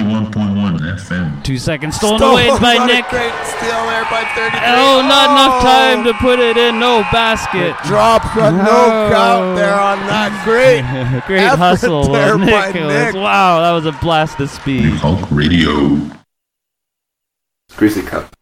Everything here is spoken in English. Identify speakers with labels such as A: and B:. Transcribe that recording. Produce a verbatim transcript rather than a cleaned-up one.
A: ninety-one point one F M.
B: Two seconds stolen, stolen away by Nick.
C: Great steal there by thirty-three.
B: Oh, not oh. enough time to put it in. No basket.
C: It dropped, but no oh. count there on that. Great,
B: great hustle there Nick. Nick. Wow, that was a blast of speed.
A: Hulk Radio.
C: Greasy Cup.